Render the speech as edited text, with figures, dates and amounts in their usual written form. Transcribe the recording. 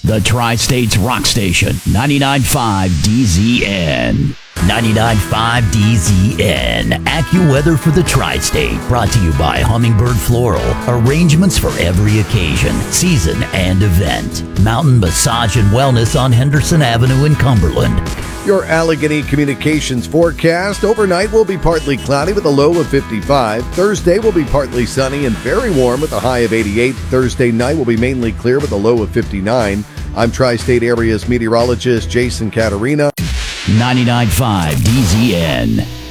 The Tri-States Rock Station, 99.5 DZN. 99.5 DZN. AccuWeather for the Tri-State. Brought to you by Hummingbird Floral. Arrangements for every occasion, season, and event. Mountain Massage and Wellness on Henderson Avenue in Cumberland. Your Allegheny Communications forecast. Overnight will be partly cloudy with a low of 55. Thursday will be partly sunny and very warm with a high of 88. Thursday night will be mainly clear with a low of 59. I'm Tri-State Area's meteorologist Jason Caterina. 99.5 DZN.